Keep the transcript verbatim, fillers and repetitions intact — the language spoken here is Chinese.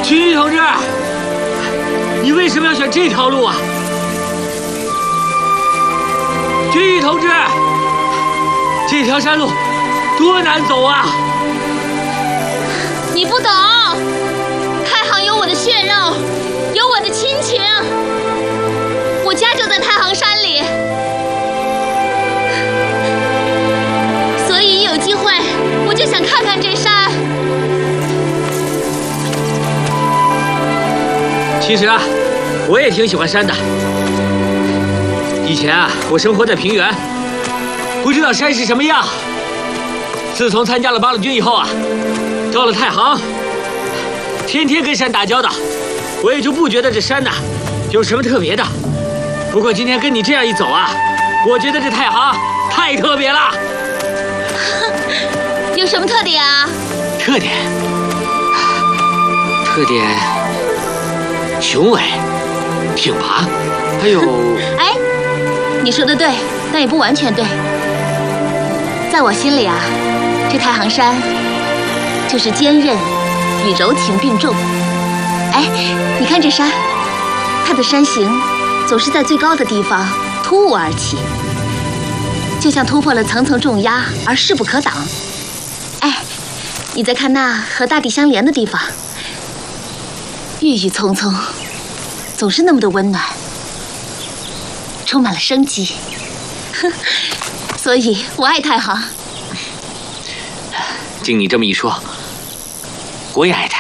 军医同志，你为什么要选这条路啊？军医同志，这条山路多难走啊！ 你不懂，太行有我的血肉，有我的亲情，我家就在太行山里，所以一有机会我就想看看这山。 其实啊，我也挺喜欢山的。以前啊，我生活在平原，不知道山是什么样。自从参加了八路军以后啊，到了太行，天天跟山打交道，我也就不觉得这山呐有什么特别的。不过今天跟你这样一走啊，我觉得这太行太特别了。 有什么特点啊？ 特点？特点？雄伟、挺拔，还有…… 哎，你说的对，但也不完全对。在我心里啊，这太行山就是坚韧与柔情并重。哎，你看这山，它的山形总是在最高的地方突兀而起，就像突破了层层重压而势不可挡。哎，你再看那和大地相连的地方，郁郁葱葱，总是那么的温暖，充满了生机。所以我爱太行。 经你这么一说，我也爱太行。